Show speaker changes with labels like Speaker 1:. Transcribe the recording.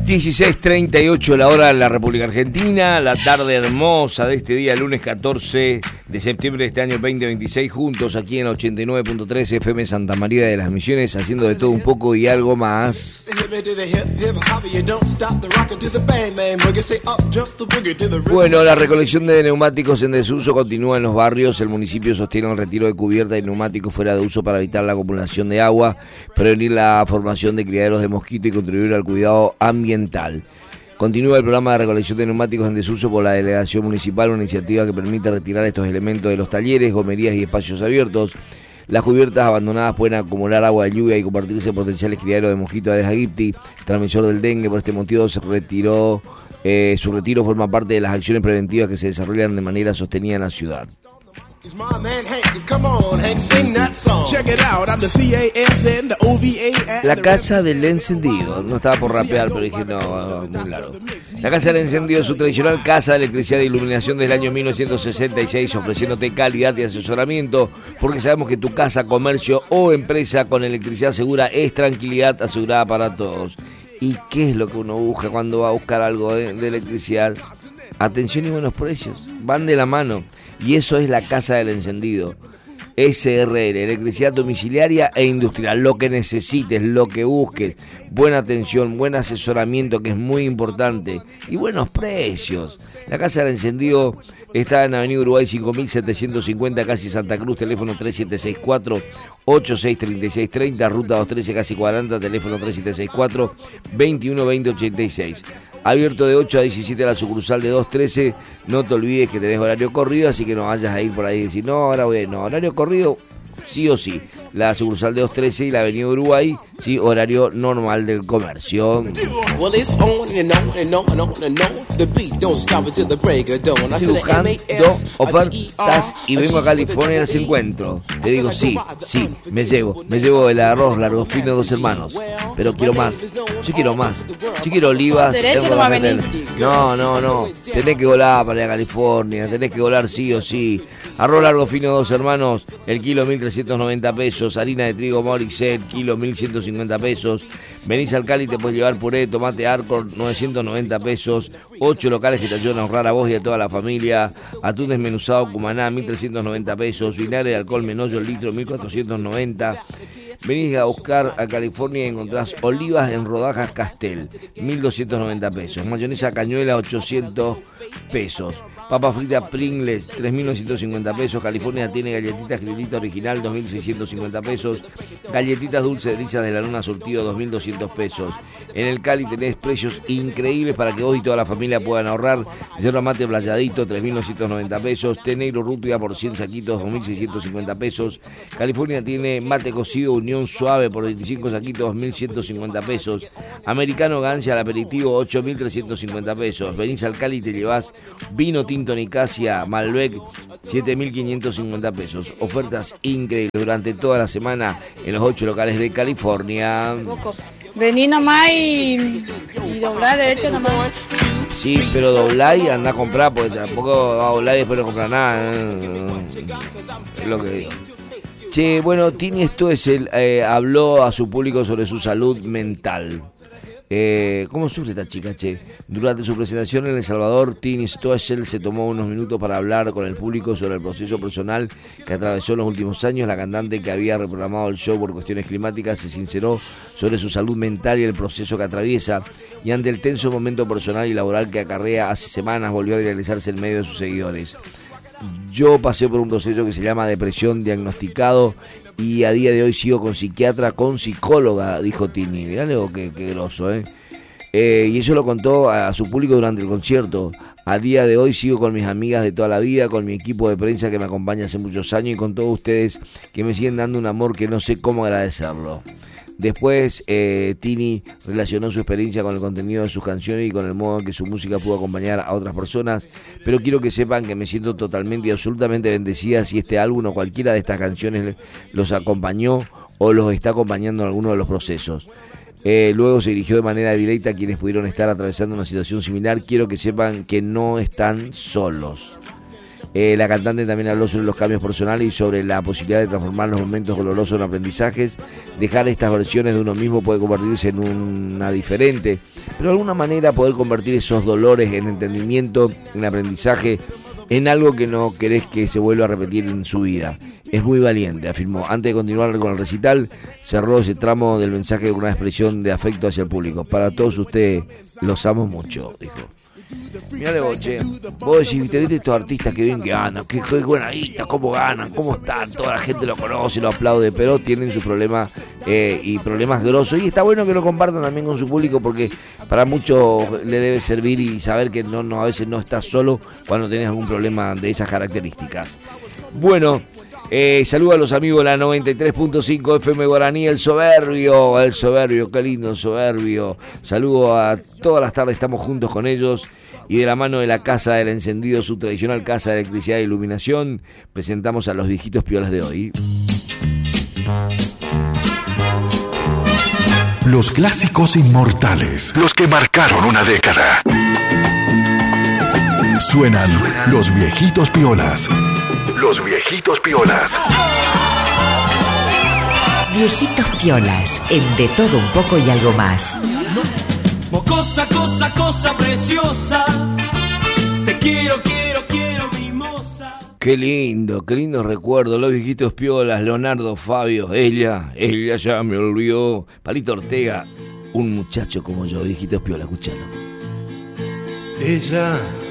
Speaker 1: 16:38 la hora en la República Argentina, la tarde hermosa de este día, lunes 14 de septiembre de este año 2026, juntos aquí en 89.3 FM Santa María de las Misiones, haciendo de todo un poco y algo más. Bueno, la recolección de neumáticos en desuso continúa en los barrios. El municipio sostiene el retiro de cubierta y neumáticos fuera de uso para evitar la acumulación de agua, prevenir la formación de criaderos de mosquito y contribuir al cuidado ambiental. Continúa el programa de recolección de neumáticos en desuso por la delegación municipal, una iniciativa que permite retirar estos elementos de los talleres, gomerías y espacios abiertos. Las cubiertas abandonadas pueden acumular agua de lluvia y convertirse en potenciales criaderos de mosquitos Aedes aegypti, transmisor del dengue. Por este motivo su retiro forma parte de las acciones preventivas que se desarrollan de manera sostenida en la ciudad. La casa del encendido. No estaba por rapear, pero dije no, muy largo. La casa del encendido es su tradicional casa de electricidad e iluminación del año 1966, ofreciéndote calidad y asesoramiento, porque sabemos que tu casa, comercio o empresa con electricidad segura es tranquilidad asegurada para todos. ¿Y qué es lo que uno busca cuando va a buscar algo de electricidad? Atención y buenos precios, van de la mano. Y eso es la Casa del Encendido. SRL, electricidad domiciliaria e industrial. Lo que necesites, lo que busques. Buena atención, buen asesoramiento, que es muy importante. Y buenos precios. La Casa del Encendido está en Avenida Uruguay 5750, casi Santa Cruz, teléfono 3764-863630, ruta 213, casi Cuadranta, teléfono 3764-212086. Abierto de 8 a 17 a la sucursal de 213. No te olvides que tenés horario corrido, así que no vayas a ir por ahí y decir, no, ahora voy a ir. No, horario corrido, sí o sí. La sucursal de 213 y la Avenida Uruguay, sí, horario normal del comercio. Estoy buscando ofertas y vengo a California y las encuentro. Te digo, sí, me llevo el arroz largo fino de Dos Hermanos, pero quiero más, yo quiero olivas. No, tenés que volar para ir a California, tenés que volar sí o sí. Arroz largo fino de Dos Hermanos, el kilo 1.390 pesos, harina de trigo Morixet, kilo 1.150 pesos. Venís al Cali, te puedes llevar puré, tomate Arcor, 990 pesos. 8 locales que te ayudan a ahorrar a vos y a toda la familia. Atún desmenuzado Cumaná, 1.390 pesos. Vinagre de alcohol Menollo, el litro, 1.490. Venís a buscar a California y encontrás olivas en rodajas Castel, 1.290 pesos. Mayonesa Cañuela, 800 pesos. Papa frita Pringles, 3.950 pesos. California tiene galletitas Criolita original, 2.650 pesos. Galletitas dulces delicias de la luna surtido, 2.200 pesos. En el Cali tenés precios increíbles para que vos y toda la familia puedan ahorrar. Yerba mate playadito, 3.990 pesos. Té negro rútula por 100 saquitos, 2.650 pesos. California tiene mate cocido Unión Suave por 25 saquitos, 2.150 pesos. Americano Gancia al aperitivo, 8.350 pesos. Venís al Cali y te llevás vino tinto Nicasia Malbec, 7.550 pesos. Ofertas increíbles durante toda la semana en los 8 locales de California.
Speaker 2: Vení nomás y doblá derecho nomás.
Speaker 1: Sí, pero doblá y andá a comprar, porque tampoco va a doblar y después no comprar nada. Es lo que digo. Che, bueno, Tini Stoessel habló a su público sobre su salud mental. ¿Cómo sufre esta chica, che? Durante su presentación en El Salvador, Tini Stoessel se tomó unos minutos para hablar con el público sobre el proceso personal que atravesó en los últimos años. La cantante, que había reprogramado el show por cuestiones climáticas, se sinceró sobre su salud mental y el proceso que atraviesa, y ante el tenso momento personal y laboral que acarrea, hace semanas volvió a viralizarse en medio de sus seguidores. Yo pasé por un proceso que se llama depresión diagnosticado y a día de hoy sigo con psiquiatra, con psicóloga, dijo Tini. Mirá luego qué groso, y eso lo contó a su público durante el concierto. A día de hoy sigo con mis amigas de toda la vida, con mi equipo de prensa que me acompaña hace muchos años y con todos ustedes que me siguen dando un amor que no sé cómo agradecerlo. Después, Tini relacionó su experiencia con el contenido de sus canciones y con el modo en que su música pudo acompañar a otras personas. Pero quiero que sepan que me siento totalmente y absolutamente bendecida si este álbum o cualquiera de estas canciones los acompañó o los está acompañando en alguno de los procesos. Luego se dirigió de manera directa a quienes pudieron estar atravesando una situación similar. Quiero que sepan que no están solos. La cantante también habló sobre los cambios personales y sobre la posibilidad de transformar los momentos dolorosos en aprendizajes. Dejar estas versiones de uno mismo puede convertirse en una diferente. pero de alguna manera poder convertir esos dolores en entendimiento, en aprendizaje, en algo que no querés que se vuelva a repetir en su vida. Es muy valiente, afirmó. Antes de continuar con el recital, cerró ese tramo del mensaje con una expresión de afecto hacia el público. Para todos ustedes, los amo mucho, dijo. Mirá, Boche, vos decís, viste estos artistas que bien que ganan, que buena guita, cómo ganan, cómo están, toda la gente lo conoce, lo aplaude, pero tienen sus problemas y problemas grosos, y está bueno que lo compartan también con su público, porque para muchos le debe servir y saber que no a veces no estás solo cuando tenés algún problema de esas características. Bueno, saludo a los amigos de la 93.5 FM Guaraní, el soberbio, qué lindo el soberbio. Saludo a todas las tardes, estamos juntos con ellos y de la mano de la Casa del Encendido, su tradicional casa de electricidad e iluminación, presentamos a los viejitos piolas de hoy.
Speaker 3: Los clásicos inmortales, los que marcaron una década. Suenan los viejitos piolas. Los viejitos piolas.
Speaker 4: Viejitos piolas, el de todo un poco y algo más.
Speaker 5: Cosa preciosa. Te quiero, mimosa.
Speaker 1: Qué lindo recuerdo, los viejitos piolas, Leonardo Fabio, ella ya me olvidó. Palito Ortega, un muchacho como yo, viejitos piolas, escuchando.
Speaker 6: Ella